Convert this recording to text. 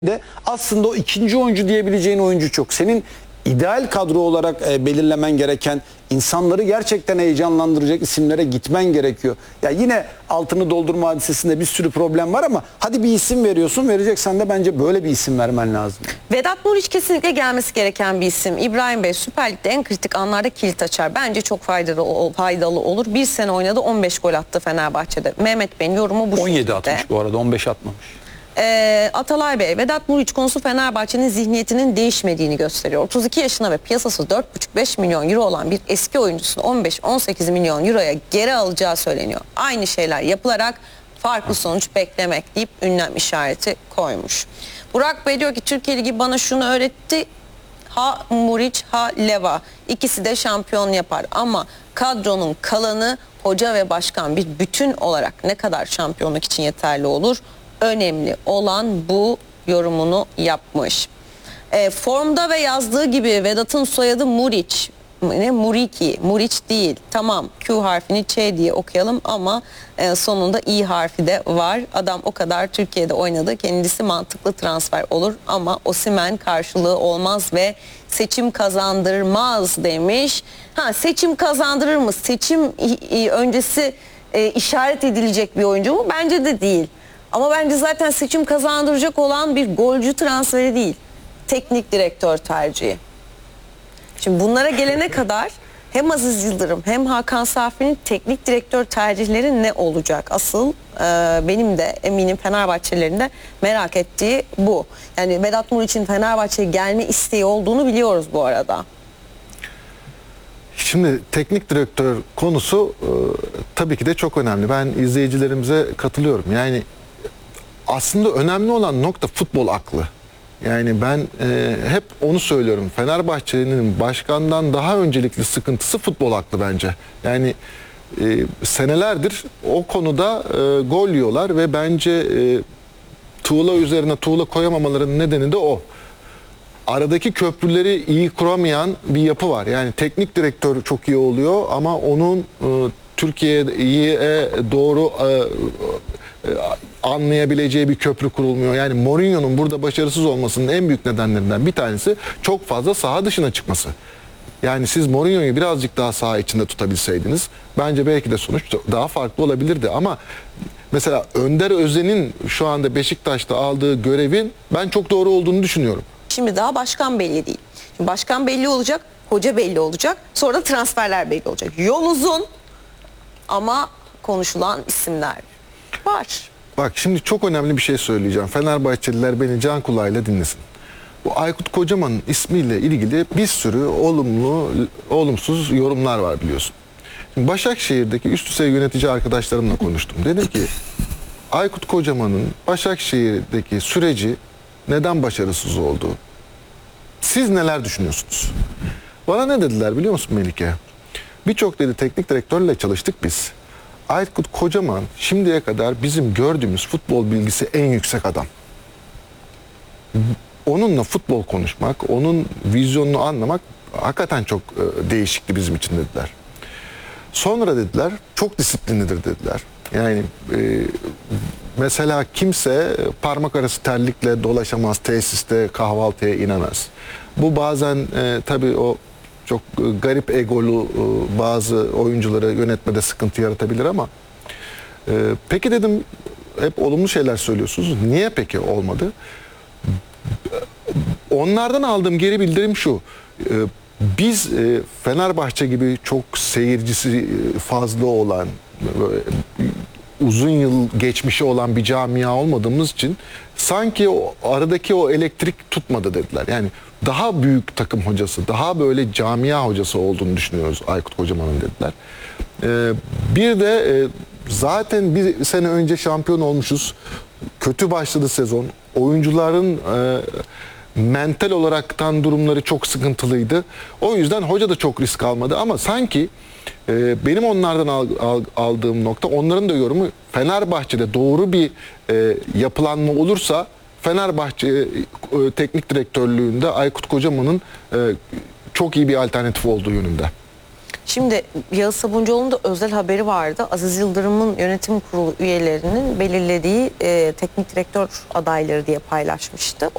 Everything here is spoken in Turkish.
de aslında o ikinci oyuncu diyebileceğin oyuncu çok. Senin ideal kadro olarak belirlemen gereken, insanları gerçekten heyecanlandıracak isimlere gitmen gerekiyor. Ya yine altını doldurma hadisesinde bir sürü problem var ama hadi bir isim veriyorsun, vereceksen de bence böyle bir isim vermen lazım. Vedat Muriç kesinlikle gelmesi gereken bir isim. İbrahim Bey Süper Lig'de en kritik anlarda kilit açar. Bence çok faydalı olur. Bir sene oynadı, 15 gol attı Fenerbahçe'de. Mehmet Bey'in yorumu bu 17 şekilde. atmış bu arada, 15 atmamış. Atalay Bey, Vedat Muriç konusu Fenerbahçe'nin zihniyetinin değişmediğini gösteriyor. 32 yaşına ve piyasası 4,5-5 milyon euro olan bir eski oyuncusunu 15-18 milyon euroya geri alacağı söyleniyor. Aynı şeyler yapılarak farklı sonuç beklemek deyip ünlem işareti koymuş. Burak Bey diyor ki Türkiye Ligi bana şunu öğretti. Ha Muriç ha Leva, ikisi de şampiyon yapar ama kadronun kalanı hoca ve başkan bir bütün olarak ne kadar şampiyonluk için yeterli olur? Önemli olan bu yorumunu yapmış. Formda ve yazdığı gibi Vedat'ın soyadı Muriç. Muriki, Muriç değil. Tamam, Q harfini Ç diye okuyalım ama sonunda İ harfi de var. Adam o kadar Türkiye'de oynadı. Kendisi mantıklı transfer olur ama Osimhen karşılığı olmaz ve seçim kazandırmaz demiş. Seçim kazandırır mı? Seçim öncesi işaret edilecek bir oyuncu mu? Bence de değil. Ama bence zaten seçim kazandıracak olan bir golcü transferi değil. Teknik direktör tercihi. Şimdi bunlara gelene kadar hem Aziz Yıldırım hem Hakan Safi'nin teknik direktör tercihleri ne olacak? Asıl benim de eminim Fenerbahçelilerin de merak ettiği bu. Yani Vedat Muriç'in Fenerbahçe'ye gelme isteği olduğunu biliyoruz bu arada. Şimdi teknik direktör konusu tabii ki de çok önemli. Ben izleyicilerimize katılıyorum. Yani aslında önemli olan nokta futbol aklı. Yani ben hep onu söylüyorum. Fenerbahçe'nin başkandan daha öncelikli sıkıntısı futbol aklı bence. Yani senelerdir o konuda gol yiyorlar ve bence tuğla üzerine tuğla koyamamalarının nedeni de o. Aradaki köprüleri iyi kuramayan bir yapı var. Yani teknik direktör çok iyi oluyor ama onun Türkiye'ye doğru anlayabileceği bir köprü kurulmuyor. Yani Mourinho'nun burada başarısız olmasının en büyük nedenlerinden bir tanesi çok fazla saha dışına çıkması. Yani siz Mourinho'yu birazcık daha saha içinde tutabilseydiniz bence belki de sonuç daha farklı olabilirdi. Ama mesela Önder Özen'in şu anda Beşiktaş'ta aldığı görevin ben çok doğru olduğunu düşünüyorum. Şimdi daha başkan belli değil. Şimdi başkan belli olacak, hoca belli olacak, sonra da transferler belli olacak. Yol uzun ama konuşulan isimler var. Bak şimdi çok önemli bir şey söyleyeceğim. Fenerbahçeliler beni can kulağıyla dinlesin. Bu Aykut Kocaman'ın ismiyle ilgili bir sürü olumlu, olumsuz yorumlar var biliyorsun. Şimdi Başakşehir'deki üst düzey yönetici arkadaşlarımla konuştum. Dedim ki Aykut Kocaman'ın Başakşehir'deki süreci neden başarısız oldu? Siz neler düşünüyorsunuz? Bana ne dediler biliyor musun Melike? Birçok dedi teknik direktörle çalıştık biz. Aykut Kocaman şimdiye kadar bizim gördüğümüz futbol bilgisi en yüksek adam. Onunla futbol konuşmak, onun vizyonunu anlamak hakikaten çok değişikti bizim için dediler. Sonra dediler çok disiplinlidir dediler. Yani mesela kimse parmak arası terlikle dolaşamaz, tesiste kahvaltıya inemez. Bu bazen tabii o çok garip egolu bazı oyuncuları yönetmede sıkıntı yaratabilir ama peki dedim hep olumlu şeyler söylüyorsunuz. Niye peki olmadı? Onlardan aldığım geri bildirim şu. Biz Fenerbahçe gibi çok seyircisi fazla olan, uzun yıl geçmişi olan bir camia olmadığımız için sanki o aradaki o elektrik tutmadı dediler. Yani daha büyük takım hocası, daha böyle camia hocası olduğunu düşünüyoruz Aykut Kocaman'ın dediler. Bir de zaten bir sene önce şampiyon olmuşuz. Kötü başladı sezon. Oyuncuların mental olaraktan durumları çok sıkıntılıydı. O yüzden hoca da çok risk almadı ama sanki benim onlardan aldığım nokta, onların da yorumu Fenerbahçe'de doğru bir yapılanma olursa Fenerbahçe teknik direktörlüğünde Aykut Kocaman'ın çok iyi bir alternatif olduğu yönünde. Şimdi Yağız Sabuncuoğlu'nun da özel haberi vardı. Aziz Yıldırım'ın yönetim kurulu üyelerinin belirlediği teknik direktör adayları diye paylaşmıştı.